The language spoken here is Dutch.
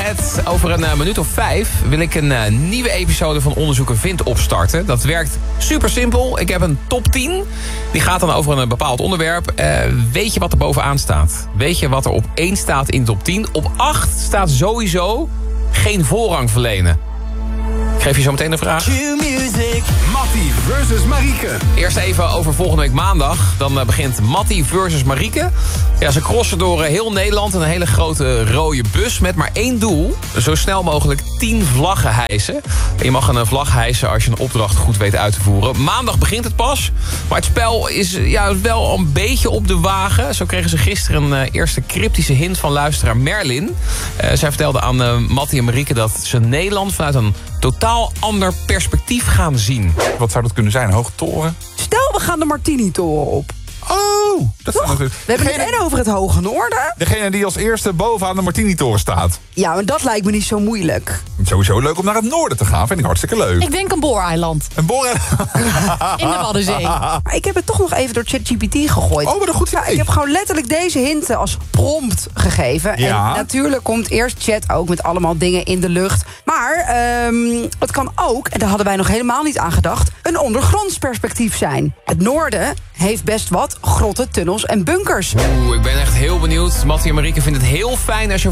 Net over een minuut of 5 wil ik een nieuwe episode van Onderzoeken Vindt opstarten. Dat werkt super simpel. Ik heb een top 10. Die gaat dan over een bepaald onderwerp. Weet je wat er bovenaan staat? Weet je wat er op 1 staat in de top 10? Op 8 staat sowieso geen voorrang verlenen. Ik geef je zo meteen een vraag. Q-music. Mattie versus Marieke. Eerst even over volgende week maandag. Dan begint Mattie versus Marieke. Ja, ze crossen door heel Nederland in een hele grote rode bus met maar 1 doel. Zo snel mogelijk 10 vlaggen hijsen. Je mag een vlag hijsen als je een opdracht goed weet uit te voeren. Maandag begint het pas. Maar het spel is wel een beetje op de wagen. Zo kregen ze gisteren een eerste cryptische hint van luisteraar Merlin. Zij vertelde aan Mattie en Marieke dat ze Nederland vanuit een totaal ander perspectief gaan zien. Wat zou dat kunnen zijn? Hoge toren? Stel, we gaan de Martini-toren op. Oh, dat is natuurlijk... We hebben het en over het Hoge Noorden. Degene die als eerste bovenaan de Martini-toren staat. Ja, maar dat lijkt me niet zo moeilijk. Sowieso leuk om naar het noorden te gaan. Vind ik hartstikke leuk. Ik denk een booreiland. Een boren. In de Waddenzee. Maar ik heb het toch nog even door ChatGPT gegooid. Oh, wat een goed Ja, idee. ik heb gewoon letterlijk deze hinten als prompt gegeven. Ja. En natuurlijk komt eerst chat ook met allemaal dingen in de lucht. Maar het kan ook, en daar hadden wij nog helemaal niet aan gedacht, een ondergronds perspectief zijn. Het noorden heeft best wat grotten, tunnels en bunkers. Ik ben echt heel benieuwd. Mattie en Marieke vinden het heel fijn als je